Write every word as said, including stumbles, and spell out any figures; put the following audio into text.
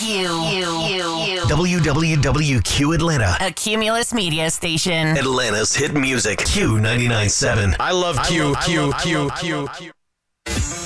Q. Q. W W W Q Atlanta. A Cumulus media station. Atlanta's hit music. Q ninety-nine point seven. I love Q, Q, Q, Q, Q.